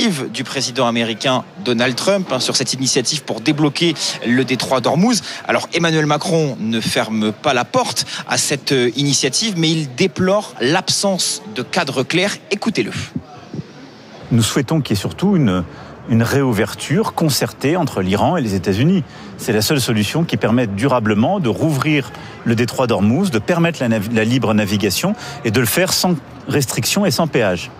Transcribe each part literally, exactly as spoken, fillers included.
l'initiative du président américain Donald Trump hein, sur cette initiative pour débloquer le détroit d'Ormuz. Alors Emmanuel Macron ne ferme pas la porte à cette initiative, mais il déplore l'absence de cadre clair. Écoutez-le. Nous souhaitons qu'il y ait surtout une, une réouverture concertée entre l'Iran et les États-Unis. C'est la seule solution qui permette durablement de rouvrir le détroit d'Ormuz, de permettre la, nav- la libre navigation et de le faire sans restriction et sans péage.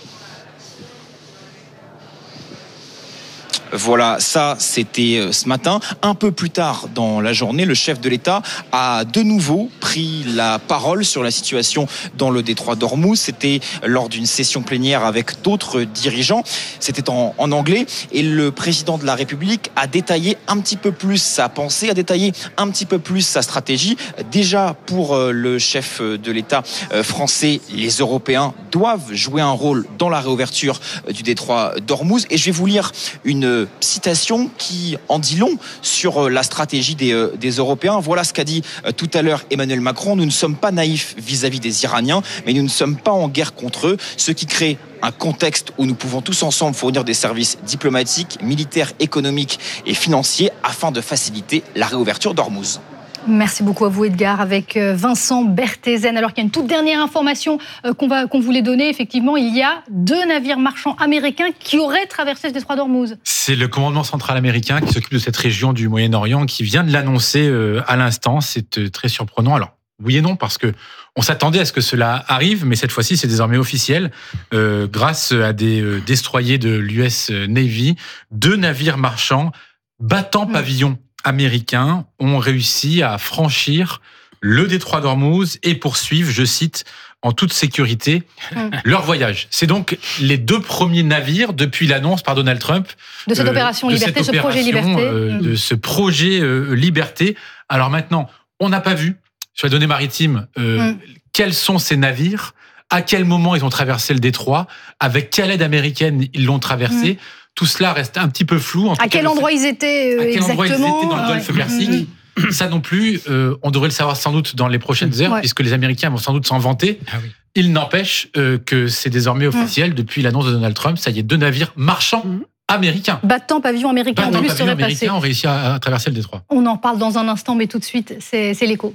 Voilà, ça c'était ce matin. Un peu plus tard dans la journée, le chef de l'État a de nouveau pris la parole sur la situation dans le détroit d'Ormuz. C'était lors d'une session plénière avec d'autres dirigeants. C'était en, en anglais et le président de la République a détaillé un petit peu plus sa pensée, a détaillé un petit peu plus sa stratégie. Déjà pour le chef de l'État français, les Européens doivent jouer un rôle dans la réouverture du détroit d'Ormuz. Et je vais vous lire une citation qui en dit long sur la stratégie des, des Européens. Voilà ce qu'a dit tout à l'heure Emmanuel Macron. Nous ne sommes pas naïfs vis-à-vis des Iraniens, mais nous ne sommes pas en guerre contre eux, ce qui crée un contexte où nous pouvons tous ensemble fournir des services diplomatiques, militaires, économiques et financiers afin de faciliter la réouverture d'Ormuz. Merci beaucoup à vous Edgar, avec Vincent Berthezen. Alors qu'il y a une toute dernière information qu'on, va, qu'on voulait donner, effectivement, il y a deux navires marchands américains qui auraient traversé ce détroit d'Ormuz. C'est le commandement central américain qui s'occupe de cette région du Moyen-Orient qui vient de l'annoncer à l'instant. C'est très surprenant. Alors, oui et non, parce que on s'attendait à ce que cela arrive, mais cette fois-ci, c'est désormais officiel. Euh, grâce à des destroyers de l'U S Navy, deux navires marchands battant pavillon américains ont réussi à franchir le détroit d'Ormuz et poursuivre, je cite, en toute sécurité, mmh. leur voyage. C'est donc les deux premiers navires depuis l'annonce par Donald Trump de cette opération euh, de Liberté, cette opération, ce projet Liberté, euh, mmh. de ce projet euh, Liberté. Alors maintenant, on n'a pas vu sur les données maritimes euh, mmh. quels sont ces navires, à quel moment ils ont traversé le détroit, avec quelle aide américaine ils l'ont traversé. Mmh. Tout cela reste un petit peu flou. En à quel endroit ils étaient euh, À quel exactement endroit ils étaient dans le Golfe ouais. Persique. Mmh. Ça non plus, euh, on devrait le savoir sans doute dans les prochaines heures, ouais. puisque les Américains vont sans doute s'en vanter. Ah oui. Il n'empêche euh, que c'est désormais officiel, mmh. depuis l'annonce de Donald Trump, ça y est, deux navires marchands mmh. américains. Battant pavillon américain, Battant en plus pavillon serait américain passé. ont réussi à, à traverser le détroit. On en parle dans un instant, mais tout de suite, c'est, c'est l'écho.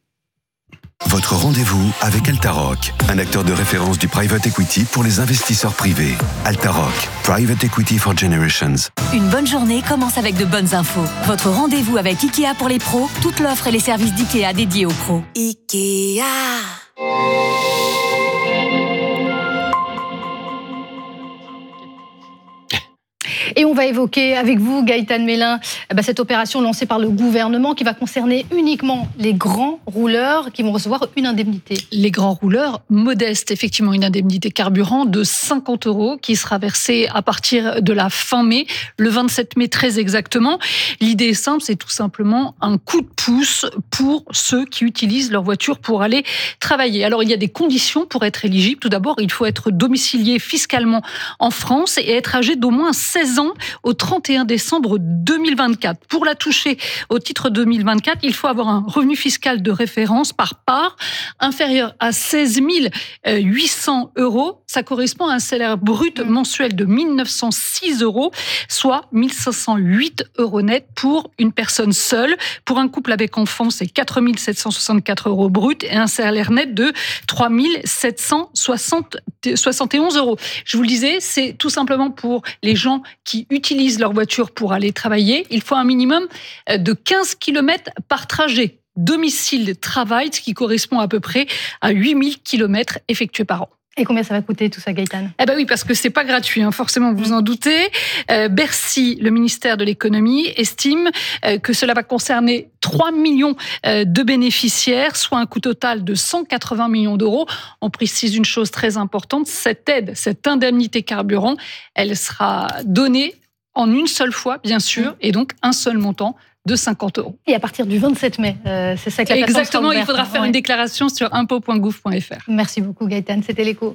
Votre rendez-vous avec Altaroc, un acteur de référence du private equity pour les investisseurs privés. Altaroc, Private Equity for Generations. Une bonne journée commence avec de bonnes infos. Votre rendez-vous avec Ikea pour les pros, toute l'offre et les services d'Ikea dédiés aux pros. Ikea. Et on va évoquer avec vous, Gaëtan Mélin, bah, cette opération lancée par le gouvernement qui va concerner uniquement les grands rouleurs qui vont recevoir une indemnité. Les grands rouleurs modestes, effectivement, une indemnité carburant de cinquante euros qui sera versée à partir de la fin mai, le vingt-sept mai très exactement. L'idée est simple, c'est tout simplement un coup de pouce pour ceux qui utilisent leur voiture pour aller travailler. Alors, il y a des conditions pour être éligible. Tout d'abord, il faut être domicilié fiscalement en France et être âgé d'au moins seize ans au trente et un décembre deux mille vingt-quatre. Pour la toucher au titre deux mille vingt-quatre, il faut avoir un revenu fiscal de référence par part inférieur à seize mille huit cents euros. Ça correspond à un salaire brut mensuel de mille neuf cent six euros, soit mille cinq cent huit euros net pour une personne seule. Pour un couple avec enfant, c'est quatre mille sept cent soixante-quatre euros brut et un salaire net de trois mille sept cent soixante et onze euros. Je vous le disais, c'est tout simplement pour les gens qui utilisent leur voiture pour aller travailler. Il faut un minimum de quinze kilomètres par trajet. Domicile-travail, ce qui correspond à peu près à huit mille kilomètres effectués par an. Et combien ça va coûter tout ça, Gaëtan ? Eh ben oui, parce que c'est pas gratuit, hein, forcément, vous vous en doutez. Euh, Bercy, le ministère de l'économie, estime euh, que cela va concerner trois millions euh, de bénéficiaires, soit un coût total de cent quatre-vingts millions d'euros. On précise une chose très importante, cette aide, cette indemnité carburant, elle sera donnée en une seule fois, bien sûr, et donc un seul montant de cinquante euros. Et à partir du vingt-sept mai, euh, c'est ça que la plateforme Exactement, sera ouverte, il faudra hein, faire ouais. une déclaration sur impôt point gouv point f r. Merci beaucoup, Gaëtan. C'était l'écho.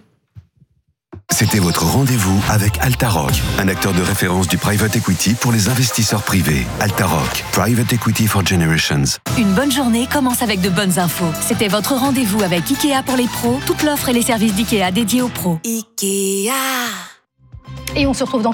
C'était votre rendez-vous avec Altaroc, un acteur de référence du private equity pour les investisseurs privés. Altaroc, Private Equity for Generations. Une bonne journée commence avec de bonnes infos. C'était votre rendez-vous avec Ikea pour les pros, toute l'offre et les services d'Ikea dédiés aux pros. Ikea. Et on se retrouve dans